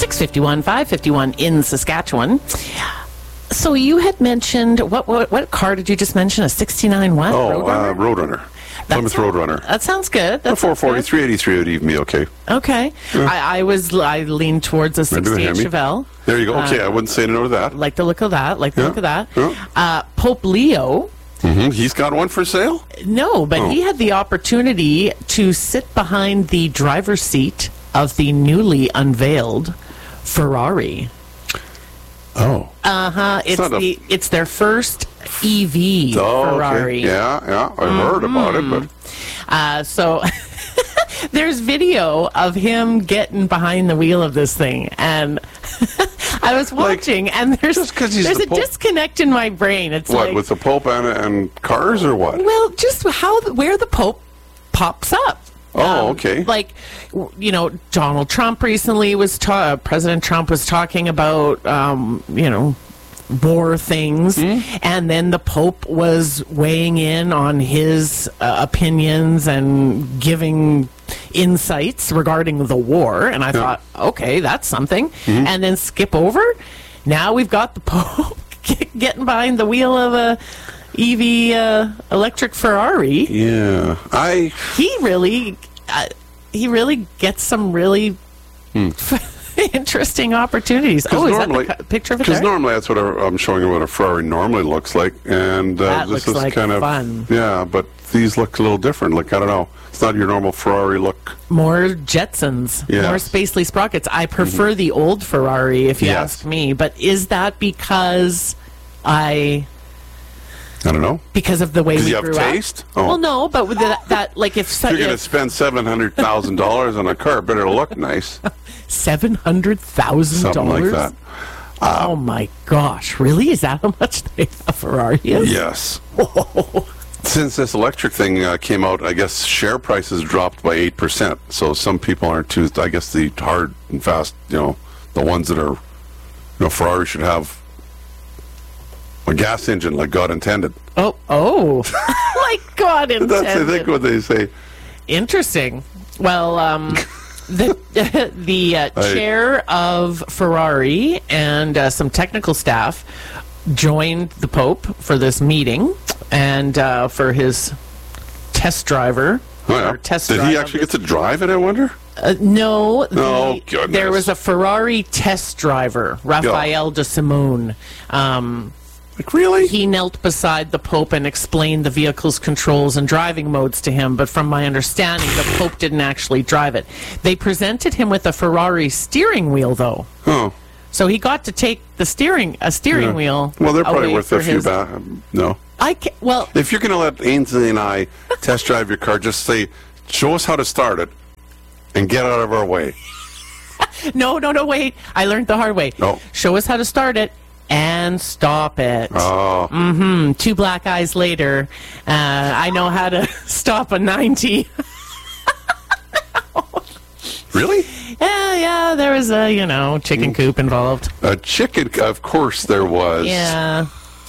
651, 551 in Saskatchewan. So you had mentioned, what car did you just mention? A 69 what? Roadrunner? Roadrunner. Plymouth Roadrunner. That sounds good. A 440, 383 would even be okay. Okay. Yeah. I leaned towards a 68 Chevelle. There you go. Okay, I wouldn't say no to that. Like the look of that. Yeah. Pope Leo. Mm-hmm. He's got one for sale? No, but he had the opportunity to sit behind the driver's seat of the newly unveiled Ferrari. Oh. It's their first EV Ferrari. Okay. Yeah. I heard about it, but so there's video of him getting behind the wheel of this thing, and I was watching, and there's a disconnect in my brain. It's what, like, with the Pope and cars, or what? Well, just where the Pope pops up. Oh, okay. Like, Donald Trump recently President Trump was talking about, war things, and then the Pope was weighing in on his opinions and giving insights regarding the war, and I thought, okay, that's something. And then skip over. Now we've got the Pope getting behind the wheel of a EV electric Ferrari. Yeah, He really gets some really interesting opportunities. Oh, is that the picture of it there? Because normally that's what I'm showing you what a Ferrari normally looks like, and that this looks is like kind of fun. Yeah, but these look a little different. Like, I don't know, it's not your normal Ferrari look. More Jetsons, more spacely sprockets. I prefer the old Ferrari, if you ask me. But is that because I don't know. Because of the way we you grew have up. taste? Oh. Well, no, but with that like if you're going to spend $700,000 on a car, it better look nice. $700,000? Something like that. Oh my gosh! Really? Is that how much a Ferrari is? Yes. Since this electric thing came out, I guess share prices dropped by 8%. So some people aren't too. I guess the hard and fast, the ones that are, Ferrari should have a gas engine like God intended. Oh, like God intended. That's, I think, what they say. Interesting. Well, the chair of Ferrari and some technical staff joined the Pope for this meeting and for his test driver. Oh, yeah. Did he actually get to drive it, I wonder? No. Goodness. There was a Ferrari test driver, Rafael de Simone. Like, really? He knelt beside the Pope and explained the vehicle's controls and driving modes to him, but from my understanding, the Pope didn't actually drive it. They presented him with a Ferrari steering wheel, though. Oh. So he got to take the steering wheel. Well, they're probably worth a few no. Well, if you're going to let Ainsley and I test drive your car, just say, show us how to start it and get out of our way. No, wait. I learned the hard way. No. Show us how to start it and stop it. Oh. 2 black eyes later, I know how to stop a 90. Really? Yeah, there was a, chicken coop involved. A chicken, of course there was. Yeah.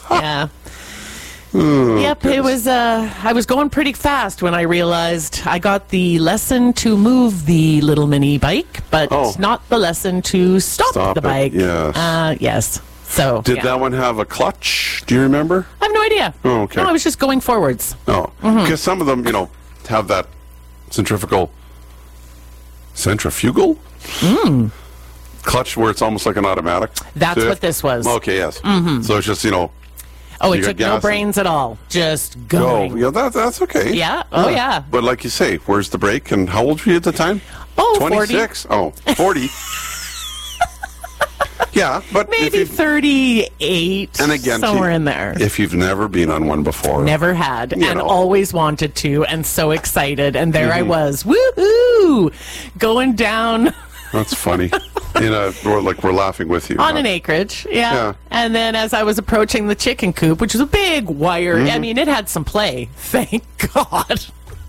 Oh, yep, goodness. It was, I was going pretty fast when I realized I got the lesson to move the little mini bike, but not the lesson to stop the bike. Yes. Yes. So, did that one have a clutch? Do you remember? I have no idea. Oh, okay. No, I was just going forwards. Oh, because some of them, have that centrifugal clutch where it's almost like an automatic. That's what this was. Okay, yes. So it's just, it took no brains at all. Just going. Yeah, that's okay. Yeah. Oh, yeah. But like you say, where's the brake? And how old were you at the time? 26. 40. Yeah, but maybe 38, and again, somewhere in there. If you've never been on one before. Never had, and always wanted to, and so excited, and there I was, woohoo, going down. That's funny. We're laughing with you. On an acreage, yeah. And then as I was approaching the chicken coop, which was a big wire, I mean, it had some play, thank God.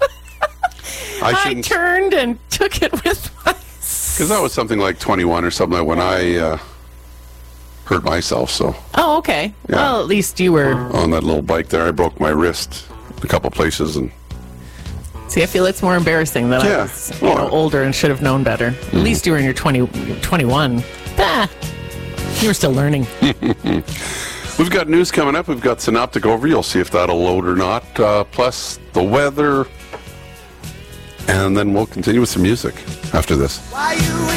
I turned and took it with my... Because that was something like 21 or something like when I hurt myself, so... Oh, okay. Yeah. Well, at least you were... On that little bike there, I broke my wrist a couple places, and See, I feel it's more embarrassing that I was older and should have known better. At least you were in your 21. You were still learning. We've got news coming up. We've got Synoptic overview. You'll see if that'll load or not. Plus the weather. And then we'll continue with some music after this.